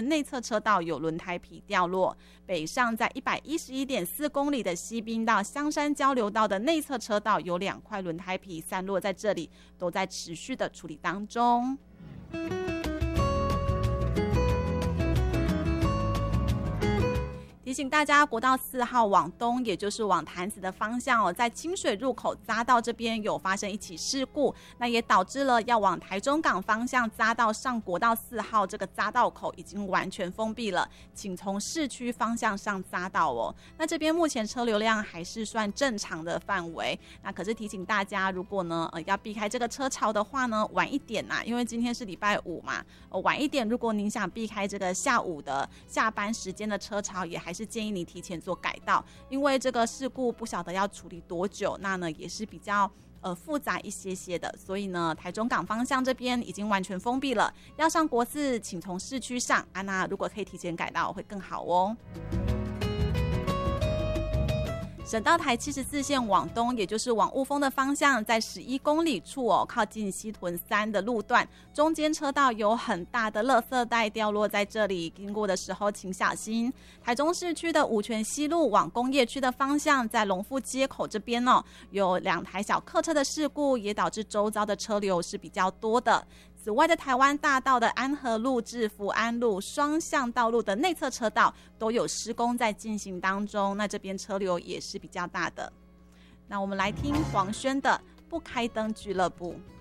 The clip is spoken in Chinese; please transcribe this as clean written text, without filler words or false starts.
内侧车道有轮胎皮掉落，北上在 111.4 公里的西滨到香山交流道的内侧车道有2块轮胎皮散落在这里，都在持续的处理当中。提醒大家，国道4号往东，也就是往潭子的方向在清水入口匝道这边有发生一起事故，那也导致了要往台中港方向匝道上国道4号这个匝道口已经完全封闭了，请从市区方向上匝道那这边目前车流量还是算正常的范围，那可是提醒大家，如果呢要避开这个车潮的话呢，晚一点因为今天是礼拜五嘛，晚一点，如果您想避开这个下午的下班时间的车潮，也还是建议你提前做改道，因为这个事故不晓得要处理多久，那呢也是比较复杂一些的，所以呢台中港方向这边已经完全封闭了，要上国4请从市区上那如果可以提前改道会更好省道台74线往东，也就是往雾峰的方向，在11公里处靠近西屯3的路段，中间车道有很大的垃圾袋掉落在这里，经过的时候请小心。台中市区的五权西路往工业区的方向，在龙富街口这边有2台小客车的事故，也导致周遭的车流是比较多的。此外的台湾大道的安和路至福安路双向道路的内侧车道都有施工在进行当中，那这边车流也是比较大的。那我们来听黄轩的不开灯俱乐部。